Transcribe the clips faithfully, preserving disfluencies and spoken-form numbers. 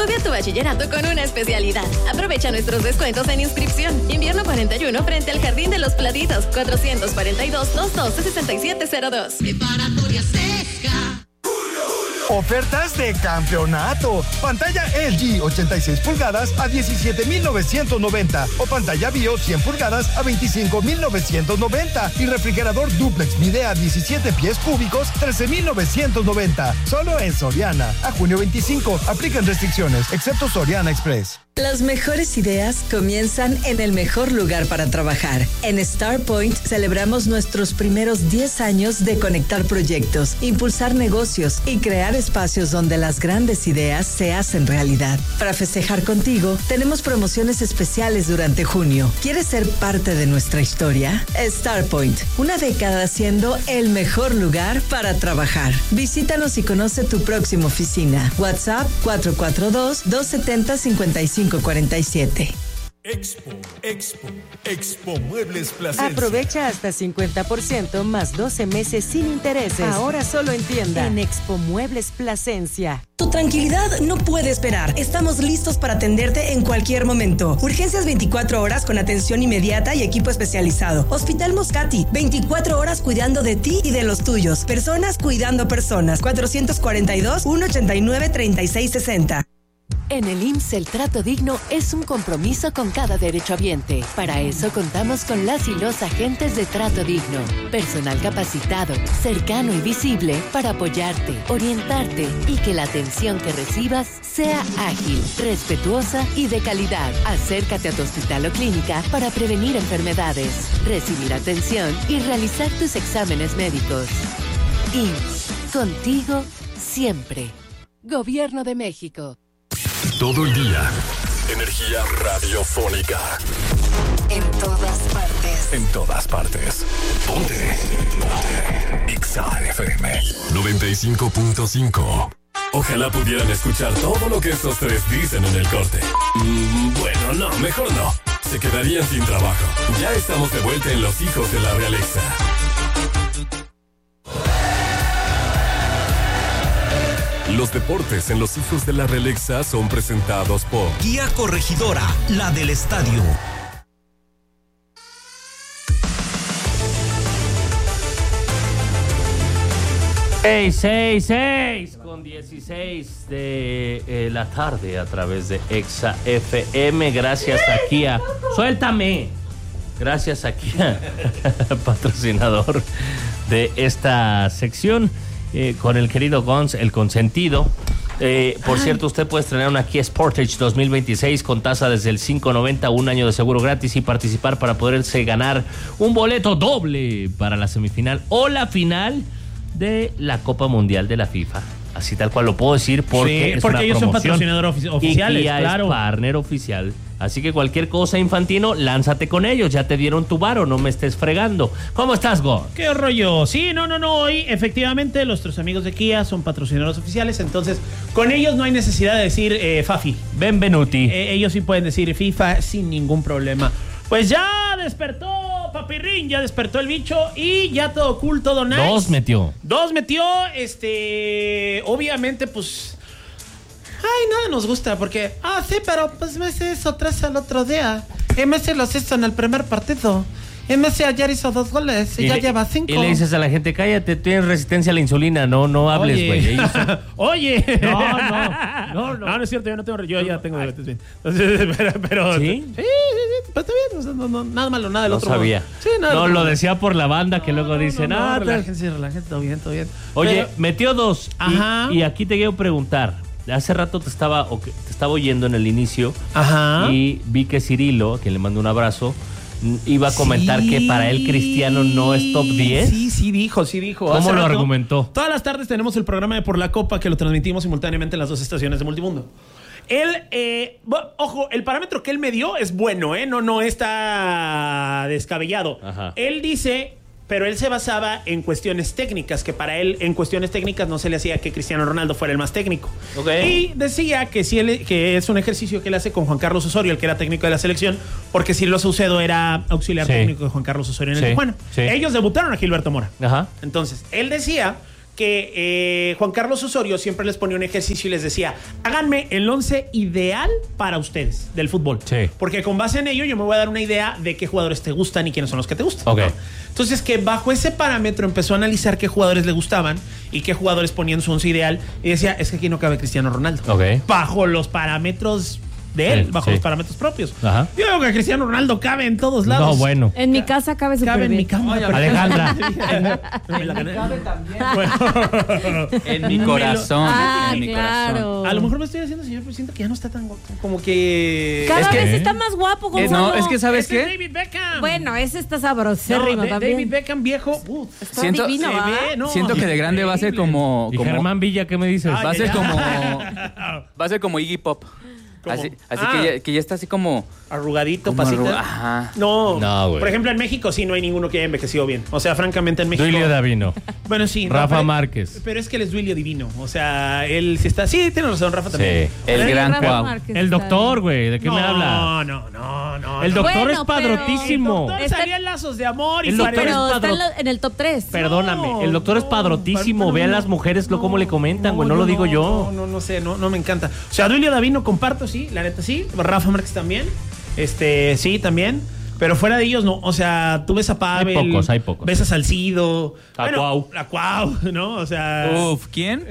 Estudia tu bachillerato con una especialidad. Aprovecha nuestros descuentos en inscripción. Invierno cuarenta y uno frente al Jardín de los Platitos. cuatrocientos cuarenta y dos, doscientos doce, sesenta y siete cero dos. Preparatoria Sesca. Ofertas de campeonato. Pantalla L G ochenta y seis pulgadas a diecisiete mil novecientos noventa o pantalla Bio cien pulgadas a veinticinco mil novecientos noventa y refrigerador duplex Midea diecisiete pies cúbicos trece mil novecientos noventa. Solo en Soriana. A junio veinticinco. Aplican restricciones, excepto Soriana Express. Las mejores ideas comienzan en el mejor lugar para trabajar. En StarPoint celebramos nuestros primeros diez años de conectar proyectos, impulsar negocios y crear espacios donde las grandes ideas se hacen realidad. Para festejar contigo, tenemos promociones especiales durante junio. ¿Quieres ser parte de nuestra historia? StarPoint, una década siendo el mejor lugar para trabajar. Visítanos y conoce tu próxima oficina. WhatsApp cuatro cuatro dos, dos siete cero, cinco cinco cuatro siete. Expo, Expo, Expo Muebles Plasencia. Aprovecha hasta cincuenta por ciento más doce meses sin intereses. Ahora solo en tienda. En Expo Muebles Plasencia. Tu tranquilidad no puede esperar. Estamos listos para atenderte en cualquier momento. Urgencias veinticuatro horas con atención inmediata y equipo especializado. Hospital Moscati, veinticuatro horas cuidando de ti y de los tuyos. Personas cuidando personas. cuatrocientos cuarenta y dos, ciento ochenta y nueve, treinta y seis sesenta. En el I M S S el trato digno es un compromiso con cada derechohabiente. Para eso contamos con las y los agentes de trato digno. Personal capacitado, cercano y visible para apoyarte, orientarte y que la atención que recibas sea ágil, respetuosa y de calidad. Acércate a tu hospital o clínica para prevenir enfermedades, recibir atención y realizar tus exámenes médicos. I M S S, contigo siempre. Gobierno de México. Todo el día. Energía radiofónica. En todas partes. En todas partes. Ponte. Ponte. Exa F M noventa y cinco punto cinco. Ojalá pudieran escuchar todo lo que estos tres dicen en el corte. Mm, bueno, no, mejor no. Se quedarían sin trabajo. Ya estamos de vuelta en Los Hijos de la Realeza. Los deportes en Los Hijos de la Realexa son presentados por Guía Corregidora, la del estadio. seis, seis, seis con dieciséis de eh, la tarde a través de Exa F M. Gracias a Kia. ¡Suéltame! Gracias a Kia, patrocinador de esta sección. Eh, con el querido Gons, el consentido. Eh, por Ay. cierto, usted puede estrenar una Kia Sportage dos mil veintiséis con tasa desde el cinco noventa, un año de seguro gratis y participar para poderse ganar un boleto doble para la semifinal o la final de la Copa Mundial de la FIFA. Así tal cual lo puedo decir porque, sí, es porque una ellos promoción. son patrocinadores ofici- oficiales, y Kia claro. es partner oficial. Así que cualquier cosa, Infantino, lánzate con ellos. Ya te dieron tu varo, no me estés fregando. ¿Cómo estás, Go? ¿Qué rollo? Sí, no, no, no. Hoy, efectivamente, nuestros amigos de Kia son patrocinadores oficiales. Entonces, con ellos no hay necesidad de decir eh, Fafi. Benvenuti. Eh, ellos sí pueden decir FIFA sin ningún problema. Pues ya despertó Papirrín, ya despertó el bicho y ya todo cool, todo nice. Dos metió. Dos metió, este... Obviamente, pues... Ay, nada nos gusta porque... Ah, sí, pero pues Messi hizo tres el otro día. Y Messi los hizo en el primer partido. Y Messi ayer hizo dos goles y, y ya le, lleva cinco. Y le dices a la gente, cállate, tienes resistencia a la insulina. No, no hables, güey. Son... Oye. No, no, no, no. No, no es cierto, yo no tengo... Yo ya tengo diabetes bien. Entonces, pero... pero ¿Sí? Sí, sí, sí, pues está bien. O sea, no, no, nada malo, nada del no otro. No sabía. Sí, nada no, lo malo. Decía por la banda que no, luego no, dicen... No, no, ah, relájense, relájense, todo bien, todo bien. Oye, pero... metió dos. Ajá. Y, y aquí te quiero preguntar. Hace rato te estaba, o que, te estaba oyendo en el inicio. Ajá. Y vi que Cirilo, a quien le mando un abrazo, iba a comentar sí, que para él Cristiano no es top diez. Sí, sí dijo, sí dijo. ¿Cómo Hace lo rato, argumentó? Todas las tardes tenemos el programa de Por la Copa que lo transmitimos simultáneamente en las dos estaciones de Multimundo. Él, eh, ojo, el parámetro que él me dio es bueno, ¿eh? No, no está descabellado. Ajá. Él dice... Pero él se basaba en cuestiones técnicas, que para él en cuestiones técnicas no se le hacía que Cristiano Ronaldo fuera el más técnico. Okay. Y decía que, si él, que es un ejercicio que él hace con Juan Carlos Osorio, el que era técnico de la selección, porque Cirilo Saucedo era auxiliar sí. técnico de Juan Carlos Osorio en el sí. Tijuana. Sí. Ellos debutaron a Gilberto Mora. Ajá. Entonces, él decía que eh, Juan Carlos Osorio siempre les ponía un ejercicio y les decía, háganme el once ideal para ustedes del fútbol. Sí. Porque con base en ello yo me voy a dar una idea de qué jugadores te gustan y quiénes son los que te gustan. Ok. ¿no? Entonces que bajo ese parámetro empezó a analizar qué jugadores le gustaban y qué jugadores ponían su once ideal y decía, es que aquí no cabe Cristiano Ronaldo. Ok. Bajo los parámetros de él, Sí, bajo sí. los parámetros propios. Ajá. Yo digo que Cristiano Ronaldo cabe en todos lados. No, bueno. En mi casa cabe súper Cabe en bien. mi cama. Oye, Alejandra. En la cana- Cabe también. Bueno. En mi corazón. Ah, en mi claro. corazón. A lo mejor me estoy haciendo, señor, pero siento que ya no está tan guapo. Como que. Cada Es que- vez está más guapo, Eh, Gonzalo. no, es que ¿sabes Ese es qué? David Beckham. Bueno, ese está No, sabrosérrimo de- también. David Beckham viejo. Uh, Está Siento- divino, se ¿va? ve, no, Siento que de grande va a ser increíble. como... ¿Y como Germán Villa qué me dices? Ay, va a ser ya. como... Va a ser como Iggy Pop. ¿Cómo? Así, así Ah. que, ya, que ya está así como... Arrugadito, como pasita. arruga- Ajá. No, No, güey. por ejemplo, en México sí no hay ninguno que haya envejecido bien. O sea, francamente en México. Duilio Davino. Bueno, sí. no, Rafa pero- Márquez. Pero es que él es Duilio divino. O sea, él sí está. Sí, tiene razón, Rafa también. Sí. El Él- gran Rafa Cuau. Márquez El está doctor, güey. ¿De qué no, me habla? No, no, no, no. El no. doctor Bueno, es pero- padrotísimo. El doctor Está- salía en Lazos de Amor y El se doctor parece- Pero es está en, padro- la- en el top tres. Perdóname, No, el doctor es no, padrotísimo. pero Ve a no, las mujeres lo cómo le comentan, güey. No, yo lo digo yo. No, no, no sé, no, no me encanta. O sea, Duilio Davino comparto, sí, la neta sí. Rafa Márquez también. Este, sí, también. Pero fuera de ellos, no. O sea, tú ves a Pavel. Hay pocos, hay pocos. Ves a Salcido. A Cuau. A Cuau, ¿no? O sea. Uf, ¿quién?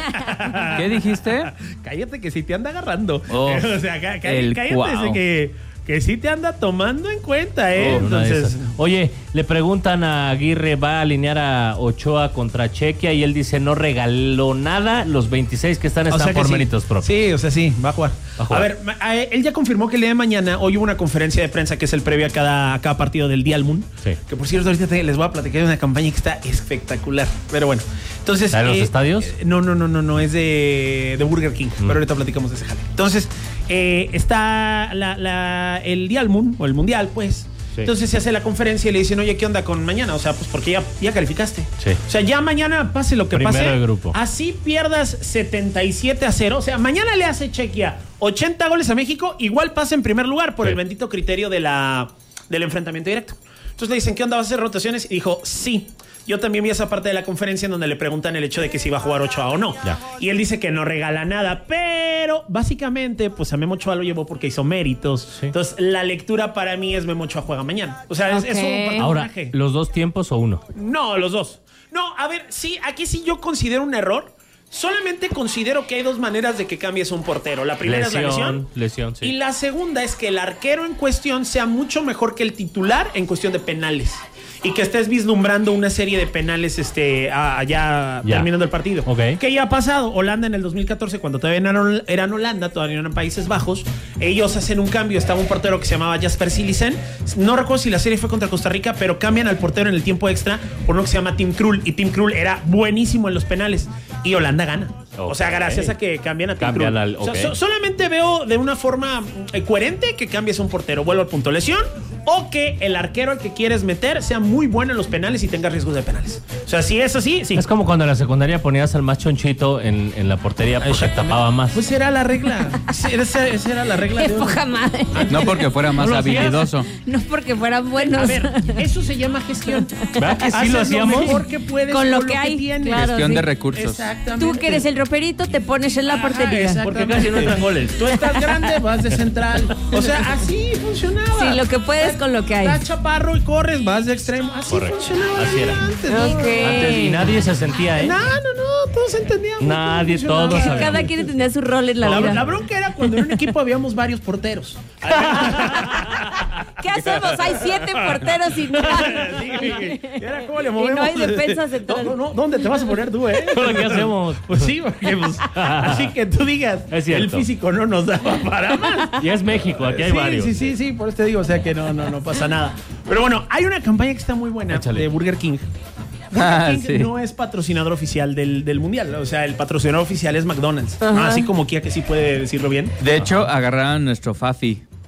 ¿Qué dijiste? Cállate que sí te anda agarrando. Uf, o sea, cá- cá- el cállate Cuau. ese que, que sí te anda tomando en cuenta, ¿eh? Oh, una de Entonces. esas. Oye, le preguntan a Aguirre, va a alinear a Ochoa contra Chequia y él dice no regaló nada, los veintiséis que están O están sea que por sí. méritos propios. Sí, o sea, sí, va a jugar. Va a jugar. A ver, ma- a- él ya confirmó que el día de mañana, hoy hubo una conferencia de prensa que es el previo a cada, a cada partido del Dial Moon. Sí. Que por cierto, ahorita te- les voy a platicar de una campaña que está espectacular. Pero bueno, entonces. ¿La de los estadios? eh, no, no, no, no, no, es de, de Burger King. Pero ahorita platicamos de ese jale. Entonces, eh, está la, la- el Dial Moon, o el Mundial, pues. Sí. Entonces se hace la conferencia y le dicen, oye, ¿qué onda con mañana? O sea, pues porque ya, ya calificaste. Sí. O sea, ya mañana pase lo que Primero pase. de grupo. Así pierdas setenta y siete a cero. O sea, mañana le hace Chequia ochenta goles a México, igual pasa en primer lugar por Sí. el bendito criterio de la, del enfrentamiento directo. Entonces le dicen, ¿qué onda? ¿Vas a hacer rotaciones? Y dijo, sí. Yo también vi esa parte de la conferencia en donde le preguntan el hecho de que si iba a jugar Ochoa o no. Ya. Y él dice que no regala nada, pero básicamente, pues a Memo Ochoa lo llevó porque hizo méritos. Sí. Entonces, la lectura para mí es Memo Ochoa juega mañana. O sea, es, es un Ok. Ahora, personaje. ¿los dos tiempos o uno? No, los dos. No, a ver, sí, aquí sí yo considero un error. Solamente considero que hay dos maneras de que cambies un portero. La primera es la lesión. Lesión, sí. Y la segunda es que el arquero en cuestión sea mucho mejor que el titular en cuestión de penales. Y que estés vislumbrando una serie de penales este, a- allá Ya. terminando el partido. Ok. Que ya ha pasado. Holanda en el dos mil catorce, cuando todavía eran, eran Holanda, todavía no eran Países Bajos, ellos hacen un cambio. Estaba un portero que se llamaba Jasper Cillesen. No recuerdo si la serie fue contra Costa Rica, pero cambian al portero en el tiempo extra por uno que se llama Tim Krul. Y Tim Krul era buenísimo en los penales. Y Holanda gana. O sea, Ok. gracias a que cambian a Tim Cambian Krul. al- O sea, ok. so- solamente veo de una forma eh, coherente que cambies un portero. Vuelvo al punto, lesión, o que el arquero al que quieres meter sea muy bueno en los penales y tenga riesgos de penales. O sea, si es así, sí. Es como cuando en la secundaria ponías al más chonchito en, en la portería porque Exactamente. tapaba más. Pues era la regla. Esa, esa- esa era la regla Qué de oro. poca madre. No porque fuera más ¿No lo hacías? habilidoso. No porque fueran buenos. A ver, eso se llama gestión. ¿Verdad que sí Haces lo hacíamos? mejor que puedes Con lo que hay, tienes. claro. Gestión sí. de recursos. Exactamente. Tú que eres el roperito, te pones en la Ajá, portería. exactamente. Porque casi no entran goles. Tú estás grande, vas de central. O sea, así funcionaba. Sí, lo que puedes con lo que hay. Estás chaparro y corres, vas de extremo. Así Correcto. funcionaba Así era. antes, ¿no? Ok. Antes y nadie se sentía, ¿eh? No, no, no, todos entendíamos. Nadie, cómo funcionaba. todos Que sabíamos. cada quien tenía su rol en la, La, vida. la bronca era cuando en un equipo habíamos varios porteros. ¿Qué hacemos? Hay siete porteros y no hay. Y era cómo le Y movemos. no hay defensa central. No, no, no, ¿dónde te vas a poner tú, eh? ¿Qué hacemos? Pues sí, porque pues, así que tú digas, Es cierto. el físico no nos daba para más. Y es México, aquí hay sí, varios. Sí, sí, sí, por eso te digo, o sea que no, no, no pasa nada. Pero bueno, hay una campaña que está muy buena Échale. de Burger King. Burger Ah, King sí. no es patrocinador oficial del, del mundial, o sea, el patrocinador oficial es McDonald's. Ajá. Así como Kia que sí puede decirlo bien. De hecho, agarraron nuestro Fafi.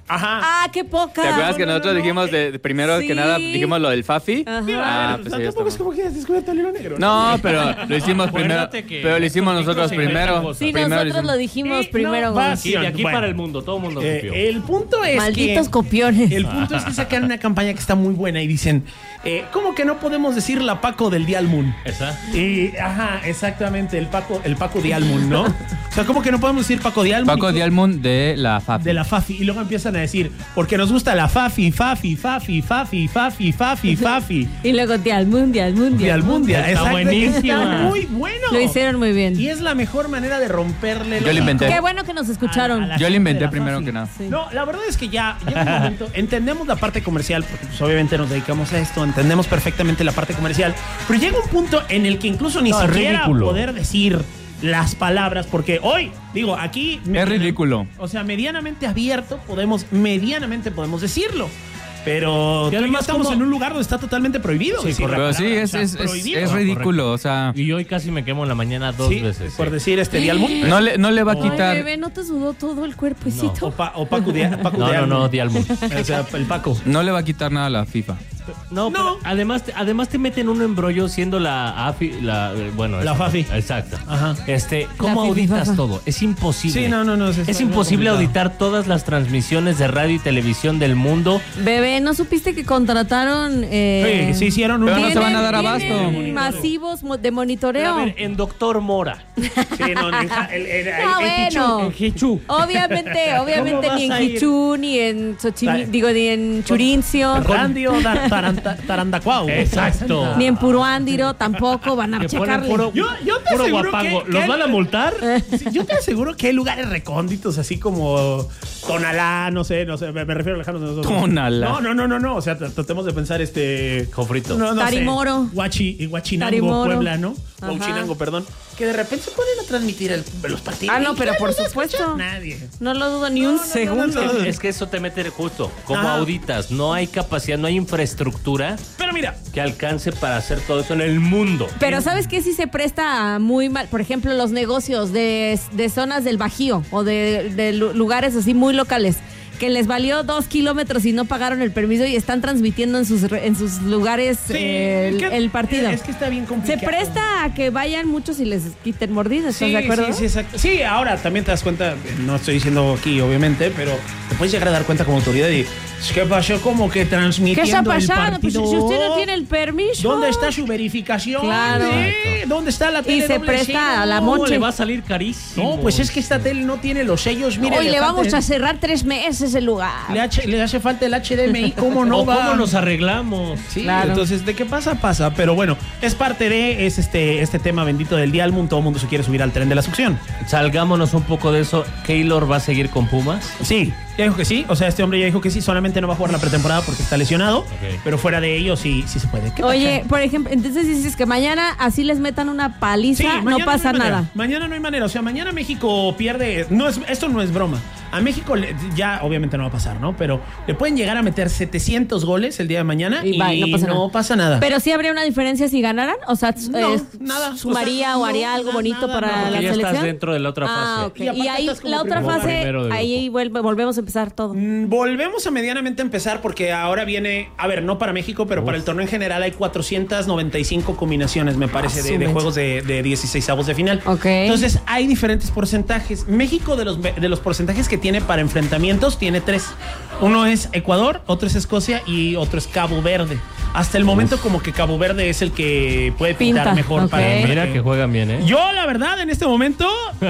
Ajá. Ah, qué poca. ¿Te acuerdas que no, nosotros no, no. dijimos de, de primero Sí. que nada, dijimos lo del Fafi? Ajá. Ah, Pero pues ahí tampoco es estamos. como que has descubierto el hilo negro. No, pero lo hicimos primero. Acuérdate que Pero lo hicimos estos nosotros micros primero. inventan Sí, Primero nosotros hicimos- lo dijimos Sí, primero. no, güey. vas. Y de aquí Bueno. para el mundo, todo el mundo Eh, copió. el punto es Malditos que... copiones. El punto es que sacan una campaña que está muy buena y dicen, eh, ¿cómo que no podemos decir la Paco del Dial Moon? ¿Esa? Y, ajá, exactamente, el Paco, el Paco Dial Moon, ¿no? O sea, ¿cómo que no podemos decir Paco Dial Moon? Paco Dialmund de la Fafi. De la Fafi. Y luego empiezan a decir, porque nos gusta la Fafi, Fafi, Fafi, Fafi, Fafi, Fafi, Fafi. Y luego Dial Mundial, Mundial. Dial Mundial. Está Exacto, buenísima. Está muy bueno. Lo hicieron muy bien. Y es la mejor manera de romperle. Yo los lo inventé. Qué bueno que nos escucharon. a la Yo gente lo inventé de la primero Fafi. que nada. Sí. No, la verdad es que ya llega un momento, entendemos la parte comercial, porque pues, obviamente nos dedicamos a esto, entendemos perfectamente la parte comercial, pero llega un punto en el que incluso ni No, es siquiera ridículo. poder decir las palabras, porque hoy, digo, aquí... Es ridículo. O sea, medianamente abierto, podemos, medianamente podemos decirlo. Pero Y tú y yo además, estamos como- en un lugar donde está totalmente prohibido. Sí, decir la Pero palabra, sí, o es, sea, es, es, prohibido. es ridículo. O sea, Y hoy casi me quemo en la mañana dos Sí, veces. por sí. decir este Dial Moon. no le, no le va a Ay, quitar. bebé, ¿no te sudó todo el cuerpecito? O, pa- o Paco Dial Paco No, no, Dial no, Moon. Dial Moon. O sea, el Paco. No le va a quitar nada a la FIFA. No, No. pero además, te- además te meten un embrollo siendo la AFI, la, eh, bueno, La esa- Fafi. Exacto. Ajá. Este, ¿cómo La Fifi auditas Fafa. todo? Es imposible. Sí, no, no, no. Es está imposible complicado. auditar todas las transmisiones de radio y televisión del mundo. Bebé, ¿no supiste que contrataron? Eh, Sí, sí hicieron un... Pero no se van a dar tienen abasto. masivos mo- de Pero monitoreo. a ver, en Doctor Mora. Sí, no, en, ja- el- el- No, en bueno. Hichu, en Hichu. Obviamente, obviamente vas ni en a ir? Hichú, ni en Xochimilco, Ta- digo, ni en Churincio, Randio Dar- Taranta- Tarandacuau. Exacto. ni en Puruándiro tampoco van a Que ponen checarle. puro, Yo- yo te puro aseguro guapango. que- ¿Los que- van a multar? Sí, yo te aseguro que hay lugares recónditos, así como Tonalá, no sé, no sé, me, me refiero a lejanos de nosotros. Tonalá. No, no, no, no, no. O sea, tr- tratemos de pensar este. Confrito. No, no sé, Tarimoro. Huachi, y Huachinango, Tarimoro. Puebla, ¿no? Ajá. Huachinango, perdón. Que de repente se ponen a transmitir el- los partidos. Ah, no, pero por no se supuesto. escucha Nadie. No lo dudo ni un No, no, no, segundo. no, no. Es que eso te mete justo. Como Ajá. auditas, no hay capacidad, no hay infraestructura Pero mira, que alcance para hacer todo eso en el mundo. Pero ¿sabes qué? Sí se presta a muy mal. Por ejemplo, los negocios de, de zonas del Bajío o de, de lu- lugares así muy locales que les valió dos kilómetros y no pagaron el permiso y están transmitiendo en sus, re- en sus lugares sí, eh, el, que- el partido. Es que está bien Se complicado. presta a que vayan muchos y les quiten mordidas, ¿estás Sí, de acuerdo? sí, sí, exacto. Sí, ahora también te das cuenta, no estoy diciendo aquí, obviamente, pero te puedes llegar a dar cuenta como autoridad y ¿qué pasó? ¿Cómo que ¿Qué transmitiendo está el pasando? Pues, partido? si usted no tiene el permiso. ¿Dónde está su verificación? Claro. ¿Sí? ¿Dónde está la tele Y se doble presta cero? a la ¿Cómo monche. le va a salir carísimo? No, pues es que esta tele no tiene los sellos. Mire, Hoy le falta vamos el- a cerrar tres meses el lugar. Le, hace, le hace falta el H D M I, ¿cómo no ¿O va? cómo nos arreglamos? Sí, Claro. entonces, ¿de qué pasa? Pasa. Pero bueno, es parte de es este, este tema bendito del Dial Moon. Todo el mundo se quiere subir al tren de la succión. Salgámonos un poco de eso. ¿Keylor va a seguir con Pumas? Sí, ya dijo que sí. O sea, este hombre ya dijo que sí. Solamente no va a jugar la pretemporada porque está lesionado. Pero fuera de ello, sí, sí se puede. ¿Qué Oye, pasa? por ejemplo, entonces dices que mañana así les metan una paliza, Sí, no mañana pasa hay manera. nada. Mañana no hay manera. O sea, mañana México pierde. No es, esto no es broma. A México le- ya obviamente no va a pasar, ¿no? Pero le pueden llegar a meter setecientos goles el día de mañana y, Y bye, no pasa nada. pasa nada. Pero sí habría una diferencia si ganaran, o sea, No, eh, nada. sumaría O o, sea, haría no, algo na- bonito nada, para no, Porque la ya selección. estás dentro de la otra fase. Ah, ok. Y Y, aparte ahí estás como la otra primero- fase, primero de ahí vuelve, volvemos a empezar todo. Mm, Volvemos a medianamente empezar porque ahora viene, a ver, no para México, pero para el torneo en general hay cuatrocientas noventa y cinco combinaciones, me parece, de, de Asume. juegos de, de dieciseisavos de final. Ok. Entonces hay diferentes porcentajes. México de los, de los porcentajes que tiene para enfrentamientos tiene tres. Uno es Ecuador, otro es Escocia y otro es Cabo Verde. Hasta el momento como que Cabo Verde es el que puede pintar Pinta, mejor ok. para Mira que juegan bien, ¿eh? Yo, la verdad, en este momento,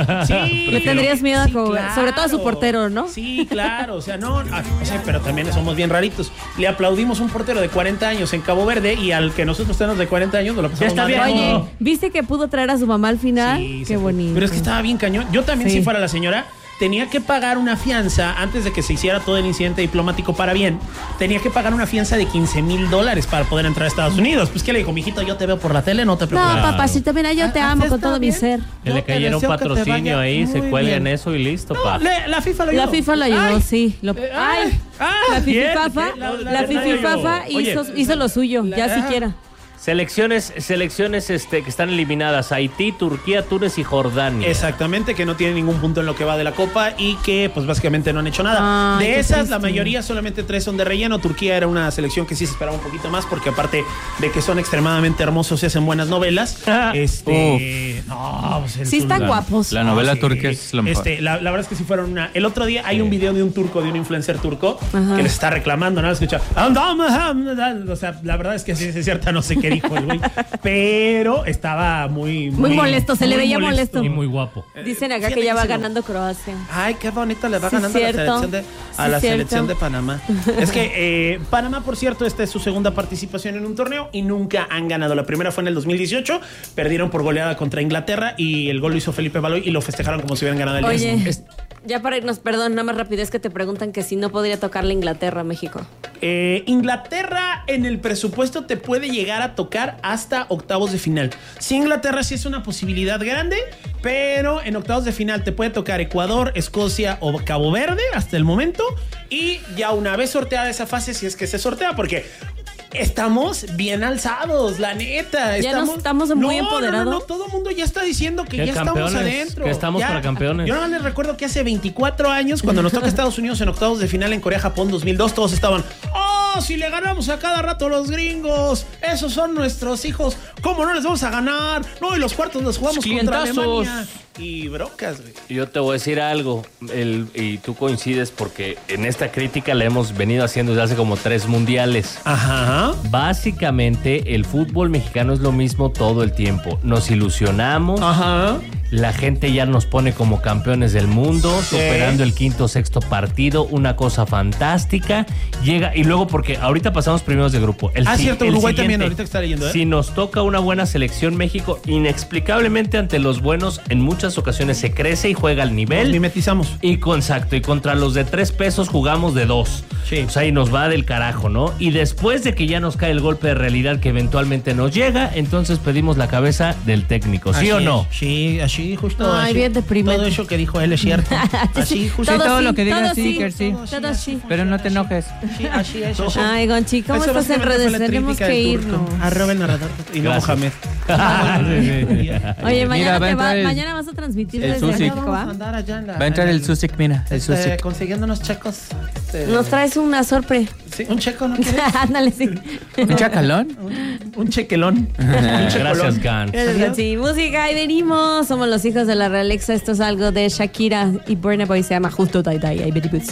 sí. Le tendrías miedo a Sí, Cabo Verde, sobre todo a su claro. portero, ¿no? Sí, claro. O sea, no, ah, sí, pero también somos bien raritos. Le aplaudimos un portero de cuarenta años en Cabo Verde y al que nosotros tenemos de cuarenta años nos lo pasamos está mal de bien. año. Oye, ¿viste que pudo traer a su mamá al final? Sí, Qué se fue. bonito. Pero es que estaba bien cañón. Yo también, Sí. si fuera la señora, tenía que pagar una fianza antes de que se hiciera todo el incidente diplomático para bien. Tenía que pagar una fianza de quince mil dólares para poder entrar a Estados Unidos. Pues, ¿qué le dijo? Mijito, yo te veo por la tele, no te No, preocupes. papacito, mira, yo te Ah, amo ¿así con está todo mi bien? ser. Que Yo le te cayera un deseo que te patrocinio vaya ahí, se muy cuelga en bien. eso y listo, No, pa. le- la FIFA lo ayudó. La FIFA lo ayudó, Ay, sí. Lo- eh, ay, ah, la bien, fififafa, la- la- la la- fififafa Oye, hizo, hizo lo suyo, la- ya siquiera. Selecciones, selecciones este, que están eliminadas: Haití, Turquía, Túnez y Jordania. Exactamente, que no tienen ningún punto en lo que va de la Copa y que pues básicamente no han hecho nada. Ay, de qué esas, triste. la mayoría, solamente tres son de relleno. Turquía era una selección que sí se esperaba un poquito más, porque aparte de que son extremadamente hermosos y hacen buenas novelas, este... No, pues el Sí están Sultán- guapos. La novela sí. turca es lo mejor. Este, la, la verdad es que sí fueron una... El otro día hay un video de un turco, de un influencer turco, Ajá. que les está reclamando, ¿no? Escucha... O sea, la verdad es que sí es cierta, no sé qué dijo el güey, pero estaba muy... Muy molesto, se le muy veía molesto. Y muy guapo. Dicen acá Fíjate que ya que va sí, no. ganando Croacia. Ay, qué bonito le va Sí, ganando a la cierto. selección de, a Sí, la cierto. selección de Panamá. Es que eh, Panamá, por cierto, esta es su segunda participación en un torneo y nunca han ganado. La primera fue en el dos mil dieciocho, perdieron por goleada contra Inglaterra y el gol lo hizo Felipe Baloy y lo festejaron como si hubieran ganado el Oye, diez. ya para irnos, perdón, nada más rapidez que te preguntan que si no podría tocarle Inglaterra a México. Eh, Inglaterra en el presupuesto te puede llegar a tocar hasta octavos de final. Sí, Inglaterra sí es una posibilidad grande, pero en octavos de final te puede tocar Ecuador, Escocia o Cabo Verde hasta el momento. Y ya una vez sorteada esa fase, si es que se sortea, porque estamos bien alzados, la neta. Ya estamos, nos estamos muy no, empoderados. No, no, no, todo el mundo ya está diciendo que Que ya estamos campeones, adentro. que estamos Ya. para campeones. Yo nada más les recuerdo que hace veinticuatro años, cuando nos toca Estados Unidos en octavos de final en Corea-Japón dos mil dos, todos estaban, ¡oh, si le ganamos a cada rato a los gringos! Esos son nuestros hijos. ¿Cómo no les vamos a ganar? No, y los cuartos los jugamos contra Clientazos. Alemania. Y brocas, güey. Yo te voy a decir algo, el, y tú coincides porque en esta crítica la hemos venido haciendo desde hace como tres mundiales. Ajá. Básicamente, el fútbol mexicano es lo mismo todo el tiempo. Nos ilusionamos. Ajá. La gente ya nos pone como campeones del mundo, Sí. superando el quinto o sexto partido, una cosa fantástica. Llega, y luego, porque ahorita pasamos primeros de grupo. El Ah, si- cierto, el Uruguay siguiente, también, ahorita que está leyendo, ¿eh? Si nos toca una buena selección, México, inexplicablemente ante los buenos, en muchas ocasiones se crece y juega al nivel. Nos mimetizamos. Y con exacto, y contra los de tres pesos jugamos de dos. Sí. O sea, y nos va del carajo, ¿no? Y después de que ya nos cae el golpe de realidad que eventualmente nos llega, entonces pedimos la cabeza del técnico, ¿sí Así o es. no? Sí, así, justo. Ay, así. bien deprimente. Todo eso que dijo él es cierto. Así, justo. Todo sí, lo que digas todo sí, sí, Iker, sí. todo sí. Pero no te enojes. Sí, así es. así. Ay, Gonchi, ¿cómo Eso estás en básicamente redes? fue la Tenemos tríplica que del turco. irnos. Arroba el narrador y no Gracias. Mohamed. Oye, mañana, va a te va- entrar el- mañana vas a transmitir el desde Susi. México, Vamos a ¿va? andar allá en la- Va a entrar en el Susik, mira, el este, Susik. consiguiendo unos checos. Este, Nos traes una sorpresa. sí, un checo, ¿no quieres? Ándale, sí. ¿Un chacalón? Un chequelón. Gracias, Gans. Gracias, sí. Música y venimos. Somos los hijos de la Realexa. Esto es algo de Shakira y Burna Boy. Se llama Justo Tai Tai. Ay, very good.